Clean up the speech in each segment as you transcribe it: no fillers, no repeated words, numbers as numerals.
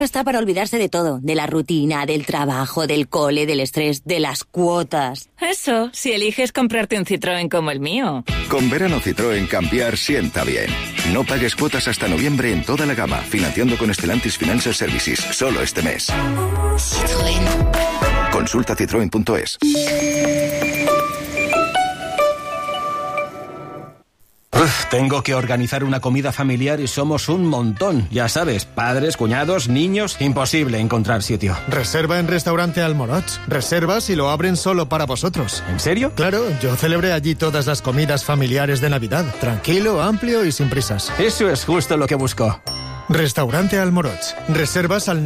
Está para olvidarse de todo, de la rutina, del trabajo, del cole, del estrés, de las cuotas. Eso, si eliges comprarte un Citroën como el mío. Con verano Citroën cambiar sienta bien. No pagues cuotas hasta noviembre en toda la gama, financiando con Stellantis Financial Services, solo este mes. Citroën. Consulta citroen.es. Tengo que organizar una comida familiar y somos un montón. Ya sabes, padres, cuñados, niños, imposible encontrar sitio. Reserva en Restaurante Almorots. Reservas y lo abren solo para vosotros. ¿En serio? Claro, yo celebré allí todas las comidas familiares de Navidad. Tranquilo, amplio y sin prisas. Eso es justo lo que busco. Restaurante Almorots. Reservas al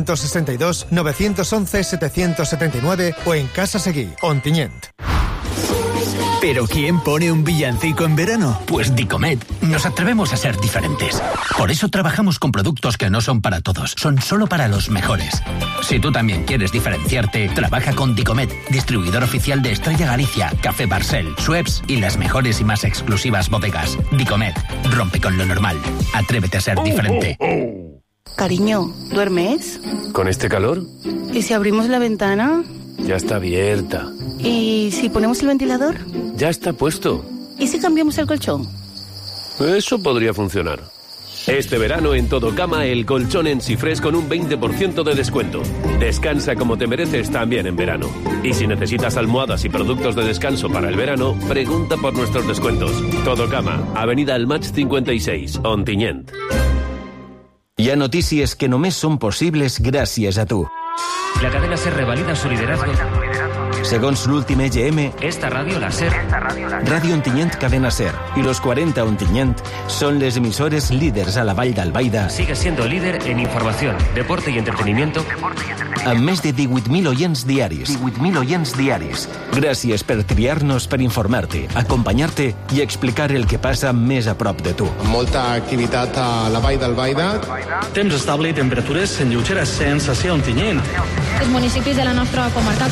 962-911-779 o en Casa Seguí, Ontinyent. ¿Pero quién pone un villancico en verano? Pues Dicomet. Nos atrevemos a ser diferentes. Por eso trabajamos con productos que no son para todos, son solo para los mejores. Si tú también quieres diferenciarte, trabaja con Dicomet, distribuidor oficial de Estrella Galicia, Café Barcel, Schweppes y las mejores y más exclusivas bodegas. Dicomet, rompe con lo normal. Atrévete a ser diferente. Cariño, ¿duermes? ¿Con este calor? ¿Y si abrimos la ventana? Ya está abierta. ¿Y si ponemos el ventilador? Ya está puesto. ¿Y si cambiamos el colchón? Eso podría funcionar. Este verano en Todo Cama, el colchón en Sifres con un 20% de descuento. Descansa como te mereces también en verano. Y si necesitas almohadas y productos de descanso para el verano, pregunta por nuestros descuentos. Todo Cama, Avenida Almach 56, Ontinyent. Hi ha notícies que només són possibles gràcies a tu. La cadena SER revalida su liderazgo. Segons l'últim EGM, Esta radio, la SER. Ràdio Ontinyent Cadena SER i los 40 Ontinyent són les emissores líders a la Vall d'Albaida. Sigue siendo líder en información, deporte y entretenimiento. Amb més de 18.000 oients diaris. 18.000 oients diaris. Gràcies per triar-nos per informar-te, acompanyar-te i explicar el que passa més a prop de tu. Molta activitat a la Vall d'Albaida. Temps estable i temperatures en lleuger ascens hacia Ontinyent. Els municipis de la nostra comarca.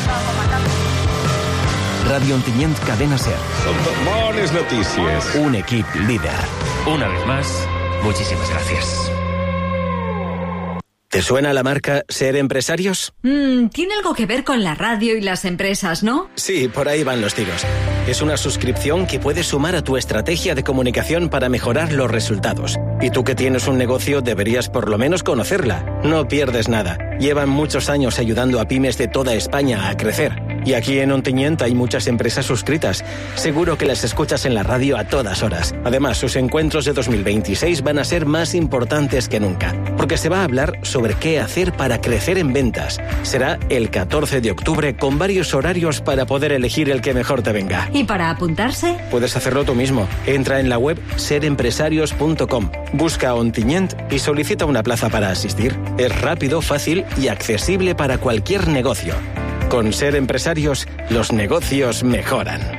Ràdio Ontinyent Cadena SER. Son bones noticias. Un equip líder. Una vez más, muchísimas gracias. ¿Te suena la marca Ser Empresarios? Tiene algo que ver con la radio y las empresas, ¿no? Sí, por ahí van los tiros. Es una suscripción que puedes sumar a tu estrategia de comunicación para mejorar los resultados. Y tú que tienes un negocio deberías por lo menos conocerla. No pierdes nada. Llevan muchos años ayudando a pymes de toda España a crecer. Y aquí en Ontinyent hay muchas empresas suscritas. Seguro que las escuchas en la radio a todas horas. Además, sus encuentros de 2026 van a ser más importantes que nunca. Porque se va a hablar sobre qué hacer para crecer en ventas. Será el 14 de octubre con varios horarios para poder elegir el que mejor te venga. ¿Y para apuntarse? Puedes hacerlo tú mismo. Entra en la web serempresarios.com. Busca Ontinyent y solicita una plaza para asistir. Es rápido, fácil y accesible para cualquier negocio. Con Ser Empresarios, los negocios mejoran.